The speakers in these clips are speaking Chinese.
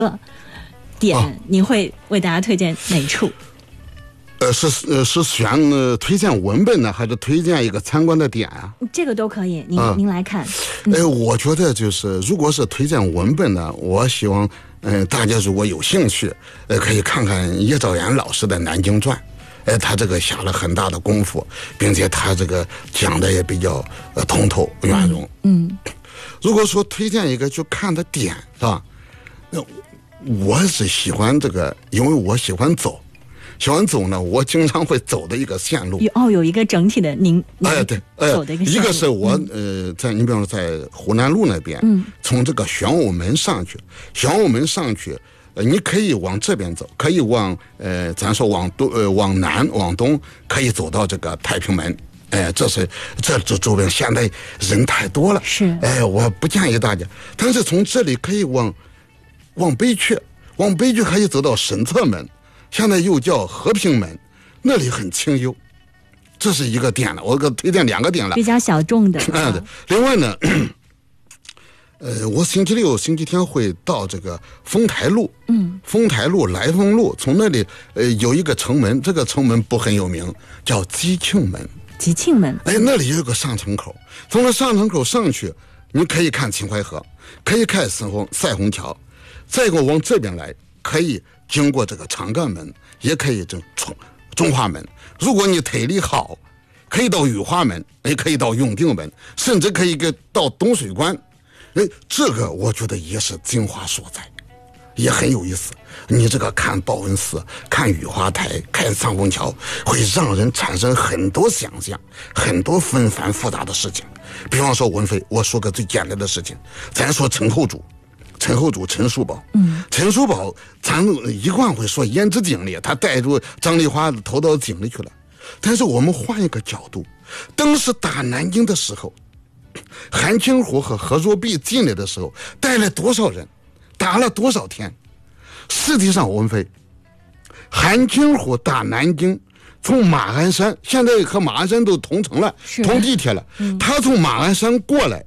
点，您会为大家推荐哪处？ 是选推荐文本呢，还是推荐一个参观的点啊？ 这个都可以，您来看。 我觉得就是如果是推荐文本呢，我希望大家如果有兴趣，可以看看叶兆元老师的《南京传》。他这个下了很大的功夫，并且他这个讲的也比较通透圆融。如果说推荐一个去看的点是吧？那我是喜欢这个，因为我喜欢走。喜欢走呢，我经常会走的一个线路。 有一个整体的您对， 走的一个线路。 一个是我在你比方说在湖南路那边，从这个玄武门上去，你可以往这边走，可以往咱说往东往南往东，可以走到这个太平门。这周边现在人太多了， 是我不建议大家。但是从这里可以往北去可以走到神策门。现在又叫和平门，那里很清幽，这是一个点了。我给推荐2个点了， 比较小众的。 另外呢，我星期六、星期天会到这个丰台路，丰台路、来丰路，从那里有一个城门，这个城门不很有名，叫吉庆门。 吉庆门， 那里有个上城口，从那上城口上去，你可以看秦淮河，可以看赛虹桥，再给我往这边来，可以经过这个长干门，也可以中华门。如果你腿力好，可以到雨花门，也可以到永定门，甚至可以到东水关。这个我觉得也是精华所在，也很有意思。你这个看报恩寺、看雨花台、看上虹桥，会让人产生很多想象，很多纷繁复杂的事情。比方说文飞，我说个最简单的事情，咱说陈后主陈叔宝，陈叔宝，咱一贯会说胭脂井里，他带着张丽花投到井里去了。但是我们换一个角度，当时打南京的时候，韩青虎和何若弼进来的时候，带了多少人，打了多少天？实际上，文飞，韩青虎打南京，从马鞍山，现在和马鞍山都同城了，同地铁了。他从马鞍山过来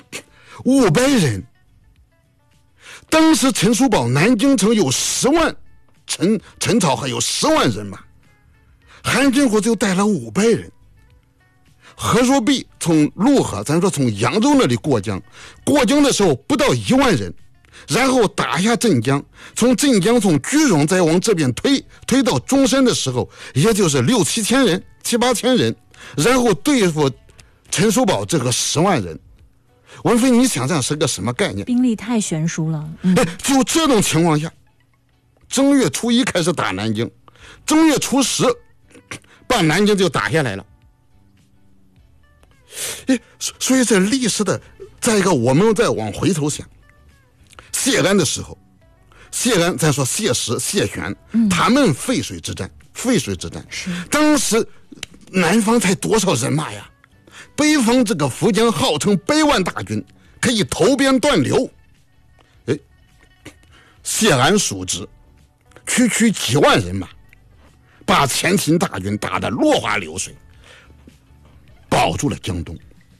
，500人。当时陈叔宝南京城有10万，陈朝还有10万人马，韩金虎就带了500人。何若弼从陆河，咱说从扬州那里过江的时候不到1万人，然后打下镇江，从镇江从句容再往这边推到中山的时候，也就是6、7千人、7、8千人，然后对付陈叔宝这个10万人。文飞，你想想是个什么概念？ 兵力太悬殊了。 就这种情况下，正月初1开始打南京，正月初10把南京就打下来了。所以这历史的，再一个我们再往回头想，谢安的时候，谢安咱说谢石、谢玄，他们淝水之战，当时南方才多少人马呀？北方这个福建号称100万大军，可以投鞭断流。谢安叔侄区几万人马，把前秦大军打得落花流水，保住了江东。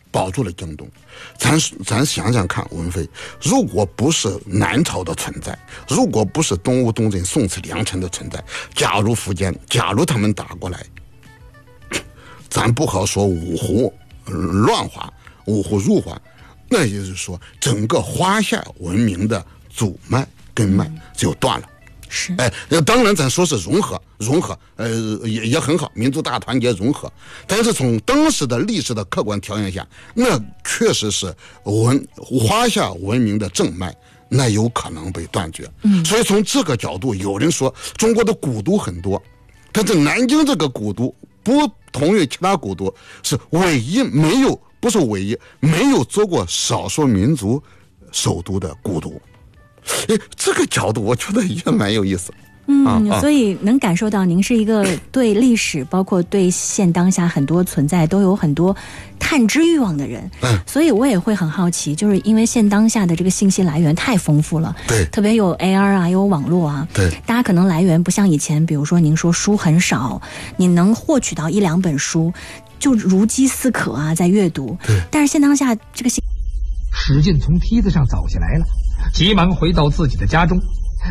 咱想想看，文飞，如果不是南朝的存在，如果不是东吴东晋宋慈梁陈的存在，假如福建，假如他们打过来，咱不好说五胡乱华，五胡入华，那也就是说整个华夏文明的祖脉根脉就断了。 是， 当然咱说是融合，也很好，民族大团结融合。但是从当时的历史的客观条件下，那确实是华夏文明的正脉，那有可能被断绝。所以从这个角度，有人说中国的古都很多，但是南京这个古都不同于其他古都，是唯一没有，不是唯一没有做过少数民族首都的古都。这个角度我觉得也蛮有意思。 所以能感受到您是一个对历史包括对现当下很多存在都有很多探知欲望的人。所以我也会很好奇，就是因为现当下的这个信息来源太丰富了， 对， 特别有 AR 啊，有网络啊， 对， 大家可能来源不像以前，比如说您说书很少，你能获取到1、2本书就如饥似渴啊，在阅读。 对， 但是现当下这个史进从梯子上走下来了，急忙回到自己的家中，